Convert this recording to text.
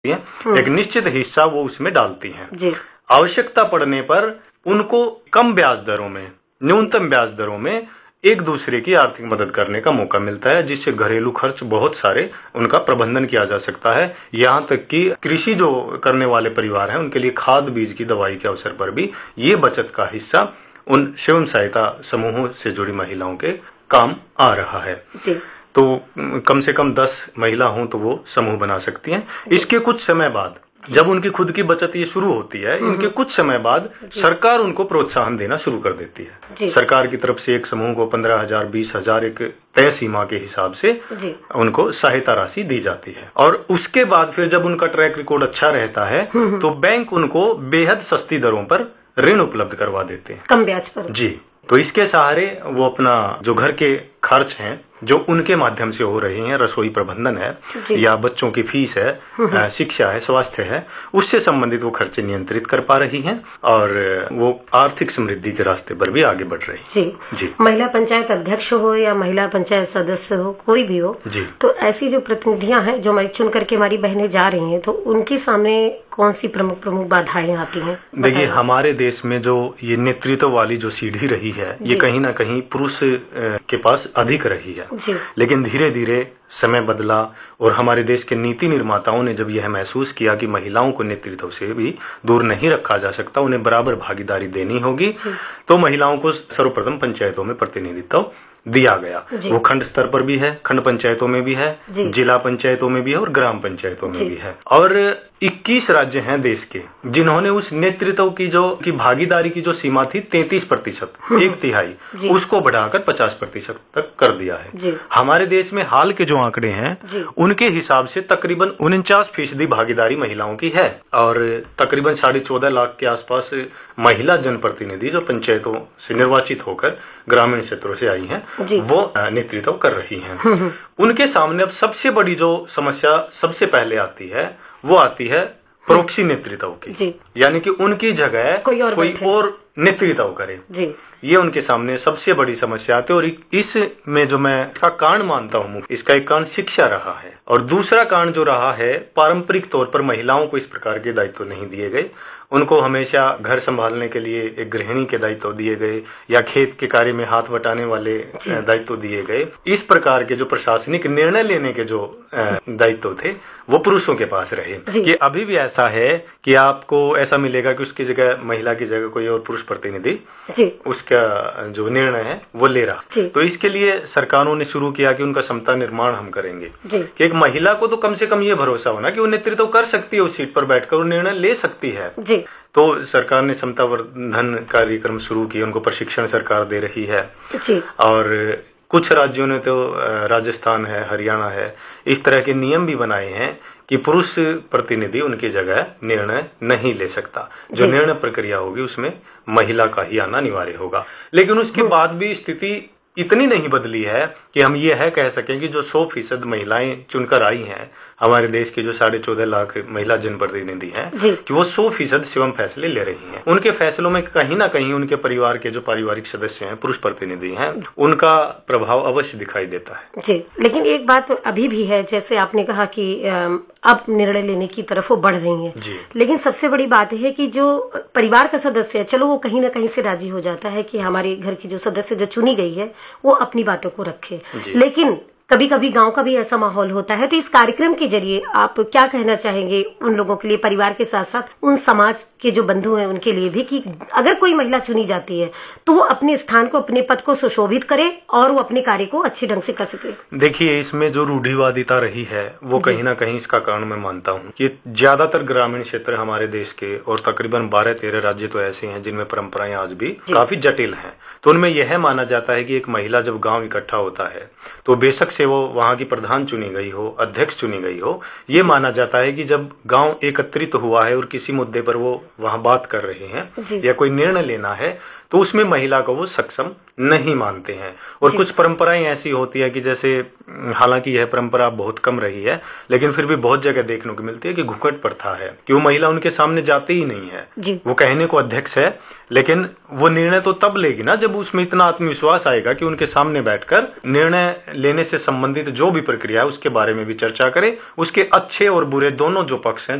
हैं, एक निश्चित हिस्सा वो उसमें डालती हैं। जी। आवश्यकता पड़ने पर उनको कम ब्याज दरों में, न्यूनतम ब्याज दरों में एक दूसरे की आर्थिक मदद करने का मौका मिलता है, जिससे घरेलू खर्च बहुत सारे उनका प्रबंधन किया जा सकता है। यहाँ तक कि कृषि जो करने वाले परिवार हैं उनके लिए खाद बीज की दवाई के अवसर पर भी ये बचत का हिस्सा उन स्वयं सहायता समूहों से जुड़ी महिलाओं के काम आ रहा है। जी। तो कम से कम 10 महिला हों तो वो समूह बना सकती हैं। इसके कुछ समय बाद जब उनकी खुद की बचत ये शुरू होती है, इनके कुछ समय बाद सरकार उनको प्रोत्साहन देना शुरू कर देती है। सरकार की तरफ से एक समूह को 15,000, 20,000 एक तय सीमा के हिसाब से उनको सहायता राशि दी जाती है। और उसके बाद फिर जब उनका ट्रैक रिकॉर्ड अच्छा रहता है तो बैंक उनको बेहद सस्ती दरों पर ऋण उपलब्ध करवा देते हैं, कम ब्याज पर। जी। तो इसके सहारे वो अपना जो घर के खर्च हैं जो उनके माध्यम से हो रही हैं, रसोई प्रबंधन है या बच्चों की फीस है, शिक्षा है, स्वास्थ्य है, उससे संबंधित वो खर्चे नियंत्रित कर पा रही हैं और वो आर्थिक समृद्धि के रास्ते पर भी आगे बढ़ रही हैं। जी। जी। महिला पंचायत अध्यक्ष हो या महिला पंचायत सदस्य हो, कोई भी हो, जी। तो ऐसी जो प्रतिनिधियां हैं जो चुन करके हमारी बहनें जा रही हैं, तो उनके सामने कौन सी प्रमुख बाधाएं आती हैं? देखिए, हमारे देश में जो ये नेतृत्व वाली जो सीढ़ी रही है, ये कहीं ना कहीं पुरुष के पास अधिक रही है। लेकिन धीरे धीरे समय बदला और हमारे देश के नीति निर्माताओं ने जब यह महसूस किया कि महिलाओं को नेतृत्व से भी दूर नहीं रखा जा सकता, उन्हें बराबर भागीदारी देनी होगी, तो महिलाओं को सर्वप्रथम पंचायतों में प्रतिनिधित्व दिया गया। वो खंड स्तर पर भी है, खंड पंचायतों में भी है, जिला पंचायतों में भी है और ग्राम पंचायतों में भी है। और 21 राज्य हैं देश के जिन्होंने उस नेतृत्व की भागीदारी की जो सीमा थी 33%, 1/3, उसको बढ़ाकर 50% तक कर दिया है। हमारे देश में हाल के जो आंकड़े हैं उनके हिसाब से तकरीबन 49% भागीदारी महिलाओं की है और तकरीबन 14.5 लाख के आसपास महिला जनप्रतिनिधि जो पंचायतों से निर्वाचित होकर ग्रामीण क्षेत्रों से आई हैं वो नेतृत्व कर रही हैं। उनके सामने अब सबसे बड़ी जो समस्या सबसे पहले आती है वो आती है प्रोक्सी नेतृत्व की, यानी कि उनकी जगह कोई और नेतृत्व करे। ये उनके सामने सबसे बड़ी समस्या आती है और इसमें जो मैं इसका कारण मानता हूँ, इसका एक कारण शिक्षा रहा है और दूसरा कारण जो रहा है, पारंपरिक तौर पर महिलाओं को इस प्रकार के दायित्व नहीं दिए गए। उनको हमेशा घर संभालने के लिए एक गृहिणी के दायित्व दिए गए या खेत के कार्य में हाथ बटाने वाले दायित्व दिए गए। इस प्रकार के जो प्रशासनिक निर्णय लेने के जो दायित्व थे वो पुरुषों के पास रहे। कि अभी भी ऐसा है कि आपको ऐसा मिलेगा कि उसकी जगह, महिला की जगह कोई और पुरुष प्रतिनिधि उसका जो निर्णय है वो ले रहा। तो इसके लिए सरकारों ने शुरू किया कि उनका क्षमता निर्माण हम करेंगे कि एक महिला को तो कम से कम ये भरोसा होना कि वो नेतृत्व कर सकती है, उस सीट पर बैठकर वो निर्णय ले सकती है। तो सरकार ने क्षमता वर्धन कार्यक्रम शुरू किए, उनको प्रशिक्षण सरकार दे रही है। और कुछ राज्यों ने तो, राजस्थान है, हरियाणा है, इस तरह के नियम भी बनाए हैं कि पुरुष प्रतिनिधि उनकी जगह निर्णय नहीं ले सकता। जो निर्णय प्रक्रिया होगी उसमें महिला का ही आना अनिवार्य होगा। लेकिन उसके बाद भी स्थिति इतनी नहीं बदली है कि हम ये है कह सकें कि जो 100% महिलाएं चुनकर आई हैं हमारे देश की, जो 14.5 लाख महिला जनप्रतिनिधि हैं, कि वो 100% स्वयं फैसले ले रही हैं। उनके फैसलों में कहीं ना कहीं उनके परिवार के जो पारिवारिक सदस्य हैं, पुरुष प्रतिनिधि हैं, उनका प्रभाव अवश्य दिखाई देता है। जी। लेकिन एक बात अभी भी है, जैसे आपने कहा कि अब निर्णय लेने की तरफ वो बढ़ रही हैं, लेकिन सबसे बड़ी बात है कि जो परिवार का सदस्य है, चलो वो कहीं ना कहीं से राजी हो जाता है कि हमारे घर की जो सदस्य जो चुनी गई है वो अपनी बातों को रखे, लेकिन कभी कभी गांव का भी ऐसा माहौल होता है। तो इस कार्यक्रम के जरिए आप क्या कहना चाहेंगे उन लोगों के लिए, परिवार के साथ साथ उन समाज के जो बंधु हैं उनके लिए भी, कि अगर कोई महिला चुनी जाती है तो वो अपने स्थान को, अपने पद को सुशोभित करे और वो अपने कार्य को अच्छे ढंग से कर सके? देखिए, इसमें जो रूढ़िवादिता रही है वो कहीं ना कहीं इसका कारण मैं मानता हूँ कि ज्यादातर ग्रामीण क्षेत्र हमारे देश के और तकरीबन 12-13 राज्य तो ऐसे हैं जिनमें परंपराएं आज भी काफी जटिल हैं। तो उनमें यह माना जाता है कि एक महिला जब गांव इकट्ठा होता है तो बेशक से वो वहां की प्रधान चुनी गई हो, अध्यक्ष चुनी गई हो, ये माना जाता है कि जब गांव एकत्रित हुआ है और किसी मुद्दे पर वो वहां बात कर रहे हैं या कोई निर्णय लेना है, तो उसमें महिला को वो सक्षम नहीं मानते हैं। और कुछ परंपराएं ऐसी होती है कि जैसे, हालांकि यह परंपरा बहुत कम रही है, लेकिन फिर भी बहुत जगह देखने को मिलती है कि घूंघट प्रथा है, कि वो महिला उनके सामने जाती ही नहीं है। वो कहने को अध्यक्ष है, लेकिन वो निर्णय तो तब लेगी ना जब उसमें इतना आत्मविश्वास आएगा कि उनके सामने बैठकर निर्णय लेने से संबंधित जो भी प्रक्रिया है उसके बारे में भी चर्चा करे, उसके अच्छे और बुरे दोनों जो पक्ष हैं